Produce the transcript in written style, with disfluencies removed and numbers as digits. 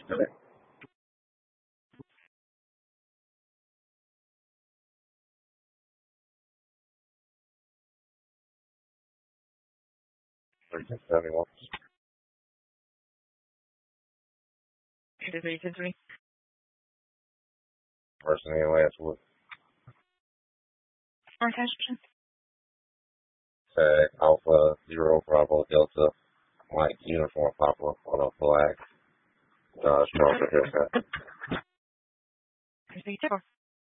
1371. First name, last word. Tag Alpha Zero Bravo Delta Mike Uniform Papa Photo Flag. Charles Haircut.